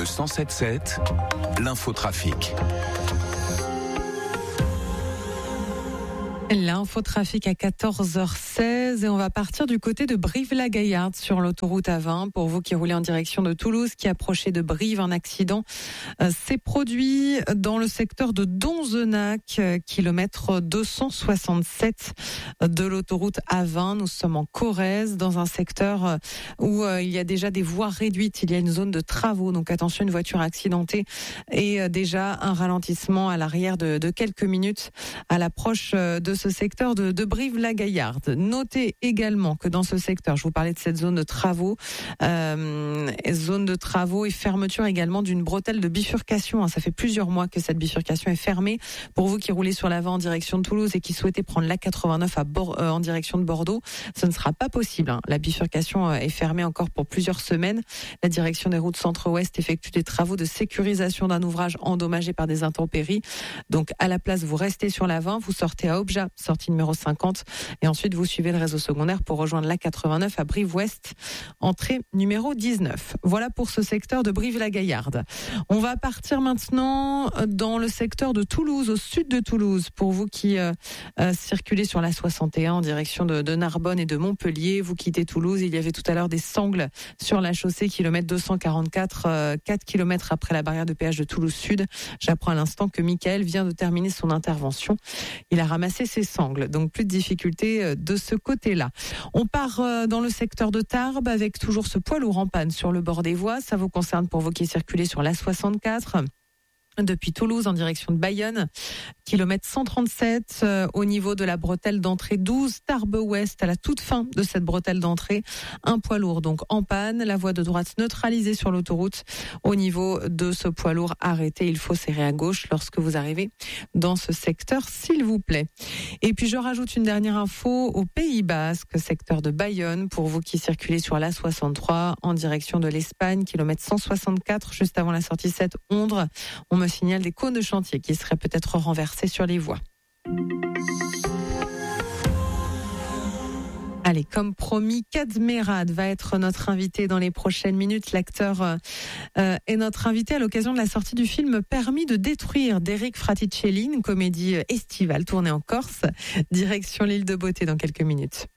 Le 107.7, l'infotrafic. L'infotrafic à 14h16 et on va partir du côté de Brive-la-Gaillarde sur l'autoroute A20. Pour vous qui roulez en direction de Toulouse, qui approchez de Brive, un accident s'est produit dans le secteur de Donzenac, kilomètre 267 de l'autoroute A20. Nous sommes en Corrèze, dans un secteur où il y a déjà des voies réduites. Il y a une zone de travaux, donc attention, une voiture accidentée et déjà un ralentissement à l'arrière de quelques minutes à l'approche de ce secteur de Brive-la-Gaillarde. Notez également que dans ce secteur, je vous parlais de cette zone de travaux et fermeture également d'une bretelle de bifurcation. Ça fait plusieurs mois que cette bifurcation est fermée. Pour vous qui roulez sur l'avant en direction de Toulouse et qui souhaitez prendre l'A89 en direction de Bordeaux, ce ne sera pas possible. La bifurcation est fermée encore pour plusieurs semaines. La direction des routes centre-ouest effectue des travaux de sécurisation d'un ouvrage endommagé par des intempéries. Donc à la place, vous restez sur l'avant, vous sortez à Obja, sortie numéro 50, et ensuite vous suivez le réseau secondaire pour rejoindre l'A89 à Brive-Ouest, entrée numéro 19. Voilà pour ce secteur de Brive-la-Gaillarde. On va partir maintenant dans le secteur de Toulouse, au sud de Toulouse. Pour vous qui circulez sur la 61 en direction de Narbonne et de Montpellier, vous quittez Toulouse, il y avait tout à l'heure des sangles sur la chaussée, kilomètre 244, 4 km après la barrière de péage de Toulouse Sud. J'apprends à l'instant que Michael vient de terminer son intervention. Il a ramassé ses sangles, donc plus de difficultés de ce côté-là. On part dans le secteur de Tarbes avec toujours ce poids lourd en panne sur le bord des voies. Ça vous concerne pour vous qui circulez sur la 64. Depuis Toulouse en direction de Bayonne, kilomètre 137 au niveau de la bretelle d'entrée 12, Tarbes Ouest à la toute fin de cette bretelle d'entrée. Un poids lourd donc en panne, la voie de droite neutralisée sur l'autoroute. Au niveau de ce poids lourd arrêté, il faut serrer à gauche lorsque vous arrivez dans ce secteur, s'il vous plaît. Et puis je rajoute une dernière info au Pays Basque, secteur de Bayonne, pour vous qui circulez sur la 63 en direction de l'Espagne, kilomètre 164 juste avant la sortie 7 Ondre. On me signale des cônes de chantier qui seraient peut-être renversés sur les voies. Allez, comme promis, Kadmerad va être notre invité dans les prochaines minutes. L'acteur est notre invité à l'occasion de la sortie du film Permis de détruire d'Eric Fraticelli, une comédie estivale tournée en Corse. Direction l'île de Beauté dans quelques minutes.